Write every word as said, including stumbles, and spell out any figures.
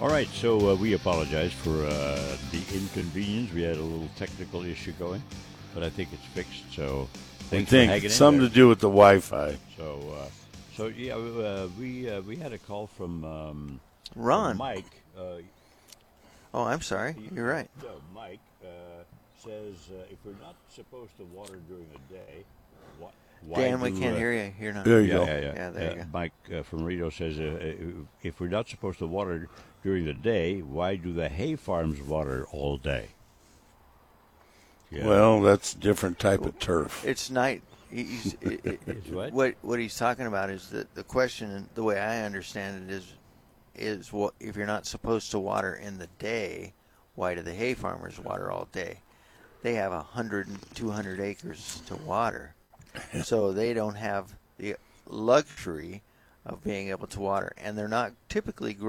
All right, so uh, we apologize for uh, the inconvenience. We had a little technical issue going, but I think it's fixed. So I thanks for think hanging it's in something there. to do with the Wi-Fi. So, uh, so yeah, uh, we uh, we had a call from um, Ron. from Mike. Uh, Oh, I'm sorry. he- You're right. No, Mike uh, says uh, if we're not supposed to water during the day, why, why Dan, we do, can't uh, hear you. You're not. There you Yeah, go. yeah, yeah. Yeah, there you Uh, go. Mike uh, from Rito says uh, if we're not supposed to water during the day, why do the hay farms water all day? Yeah. Well, that's a different type of turf. It's night. He's, it, it, It's what? what what he's talking about is that the question, the way I understand it, is is what if you're not supposed to water in the day, why do the hay farmers water all day? They have a hundred and two hundred acres to water, so they don't have the luxury of being able to water, and they're not typically growing